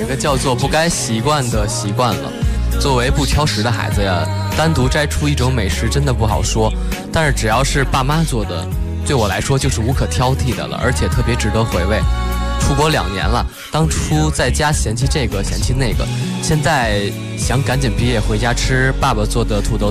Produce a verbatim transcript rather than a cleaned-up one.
个叫做不该习惯的习惯了。作为不挑食的孩子呀，单独摘出一种美食真的不好说，但是只要是爸妈做的，对我来说就是无可挑剔的了，而且特别值得回味。出国两年了，当初在家嫌弃这个嫌弃那个，现在想赶紧毕业回家吃爸爸做的土豆